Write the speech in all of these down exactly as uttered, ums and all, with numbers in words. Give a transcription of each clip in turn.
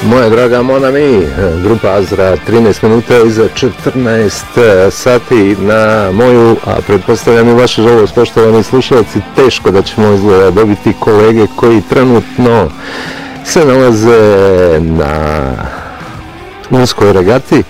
Moja draga Mona Mi, grupa Azra, trinaest minuta iza četrnaest sati na moju, a pretpostavljam i vaše žalost, poštovani slušalci, teško da ćemo izgleda dobiti kolege koji trenutno se nalaze na Unskoj regati.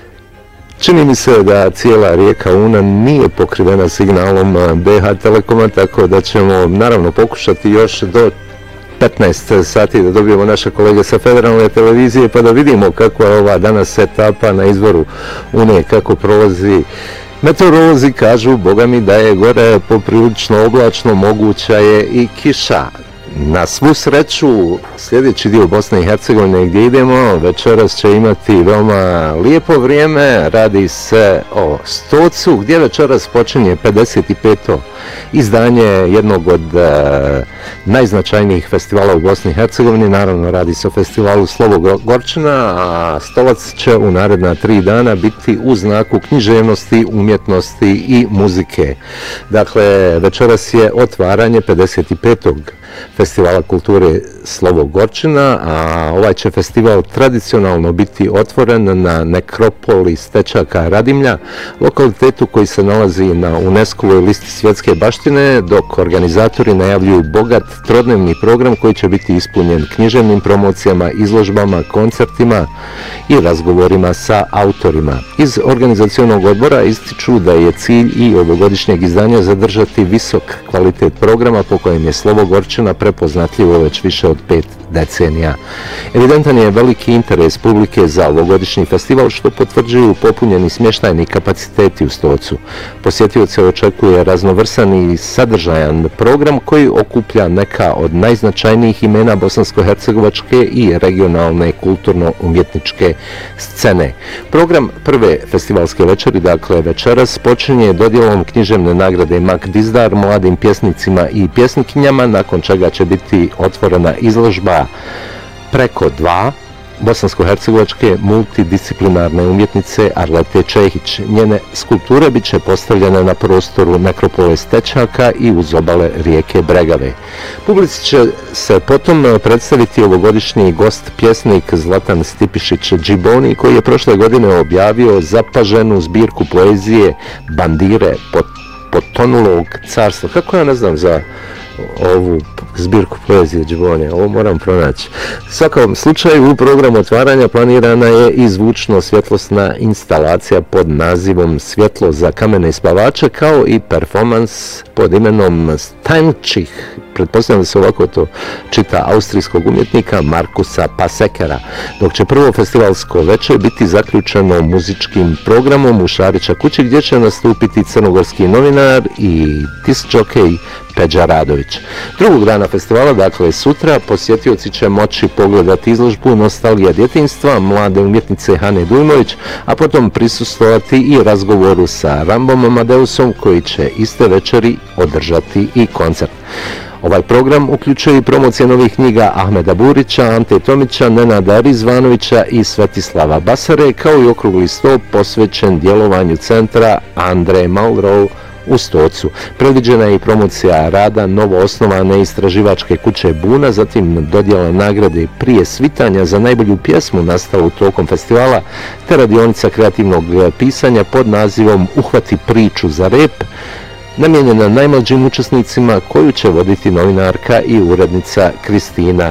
Čini mi se da cijela rijeka Una nije pokrivena signalom B H Telekoma, tako da ćemo naravno pokušati još do petnaest sati da dobijemo naše kolege sa federalne televizije pa da vidimo kakva je ova danas etapa na izvoru Une, kako prolazi. Meteorolozi kažu, boga mi, da je gore poprilično oblačno, moguća je i kiša. Na svu sreću, sljedeći dio Bosne i Hercegovine gdje idemo, večeras će imati veoma lijepo vrijeme. Radi se o Stocu, gdje večeras počinje pedeset peto izdanje jednog od e, najznačajnijih festivala u Bosni i Hercegovini. Naravno, radi se o festivalu Slovo Gorčina, a Stolac će u naredna tri dana biti u znaku književnosti, umjetnosti i muzike. Dakle, večeras je otvaranje pedeset petog Festivala kulture Slovo Gorčina, a ovaj će festival tradicionalno biti otvoren na nekropoli Stečaka Radimlja, lokalitetu koji se nalazi na UNESCO-voj listi svjetske baštine, dok organizatori najavljuju bogat trodnevni program koji će biti ispunjen književnim promocijama, izložbama, koncertima i razgovorima sa autorima. Iz organizacionog odbora ističu da je cilj i ovogodišnjeg izdanja zadržati visok kvalitet programa po kojem je Slovo Gorčina prepoznatljivo već više od pet decenija. Evidentan je veliki interes publike za ovogodišnji festival, što potvrđuju popunjeni smještajni kapaciteti u Stocu. Posjetioce očekuje raznovrsan i sadržajan program koji okuplja neka od najznačajnijih imena bosansko-hercegovačke i regionalne kulturno-umjetničke scene. Program prve festivalske večeri, dakle večeras, počinje dodjelom književne nagrade Mak Dizdar mladim pjesnicima i pjesnikinjama, nakon čega će biti otvorena izložba preko dva bosansko-hercegovačke multidisciplinarne umjetnice Arlete Čehić. Njene skulpture bit će postavljene na prostoru nekropole Stečaka i uz obale rijeke Bregave. Publici će se potom predstaviti ovogodišnji gost pjesnik Zlatan Stipišić Džiboni, koji je prošle godine objavio zapaženu zbirku poezije Bandire potonulog carstva. Kako ja ne znam za ovu zbirku poezije Džibonija, ovo moram pronaći. U svakom slučaju, u programu otvaranja planirana je i zvučno-svjetlosna instalacija pod nazivom Svjetlo za kamene spavače, kao i performans pod imenom Stančih, pretpostavljam da se ovako to čita, austrijskog umjetnika Markusa Pasekera, dok će prvo festivalsko večer biti zaključeno muzičkim programom u Šarića kući, gdje će nastupiti crnogorski novinar i diskdžokej Peđa Radović. Drugog dana festivala, dakle sutra, posjetioci će moći pogledati izložbu Nostalgija djetinjstva mlade umjetnice Hane Dujmović, a potom prisustvovati i razgovoru sa Rambom Amadeusom, koji će iste večeri održati i koncert. Ovaj program uključuje i promocije novih knjiga Ahmeda Burića, Ante Tomića, Nenada Rizvanovića i Svetislava Basare, kao i okrugli sto posvećen djelovanju centra Andre Malraux u Stocu. Predviđena je i promocija rada novoosnovane istraživačke kuće Buna, zatim dodjela nagrade Prije svitanja za najbolju pjesmu nastalu tokom festivala, te radionica kreativnog pisanja pod nazivom Uhvati priču za rep, namijenjena najmlađim učesnicima, koju će voditi novinarka i urednica Kristina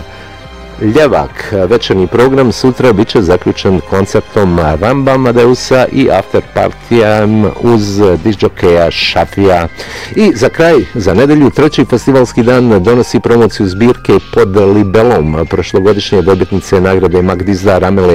Ljevak. Večerni program sutra bit će zaključen koncertom Ramba Amadeusa i after partijem uz diskdžokeja Šafija. I za kraj, za nedelju, treći festivalski dan donosi promociju zbirke Pod libelom prošlogodišnje dobitnice nagrade Mak Dizdar Amele